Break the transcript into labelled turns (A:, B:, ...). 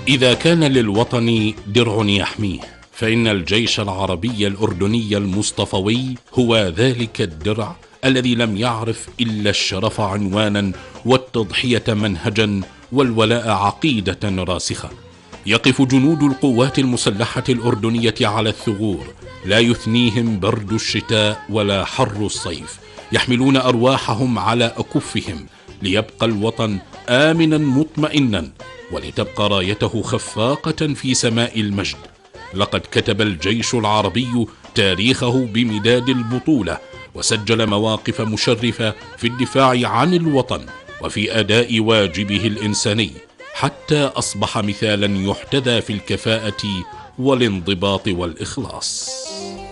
A: إذا كان للوطن درع يحميه، فإن الجيش العربي الأردني المصطفوي هو ذلك الدرع الذي لم يعرف إلا الشرف عنوانا والتضحية منهجا والولاء عقيدة راسخة. يقف جنود القوات المسلحة الأردنية على الثغور، لا يثنيهم برد الشتاء ولا حر الصيف، يحملون أرواحهم على أكفهم ليبقى الوطن آمنا مطمئنا، ولتبقى رايته خفاقة في سماء المجد. لقد كتب الجيش العربي تاريخه بمداد البطولة، وسجل مواقف مشرفة في الدفاع عن الوطن وفي أداء واجبه الإنساني، حتى أصبح مثالا يحتذى في الكفاءة والانضباط والإخلاص.